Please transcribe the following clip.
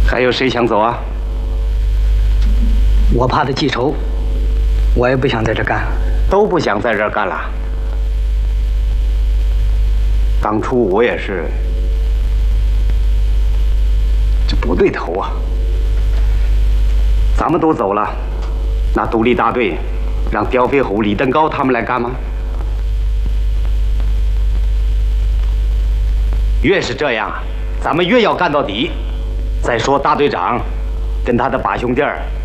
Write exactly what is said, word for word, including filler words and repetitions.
还有谁想走啊？ 我怕他记仇，我也不想在这干。 都不想在这儿干了。当初我也是，这不对头啊。咱们都走了，那独立大队让刁飞虎、李登高他们来干吗？越是这样，咱们越要干到底。再说大队长跟他的把兄弟儿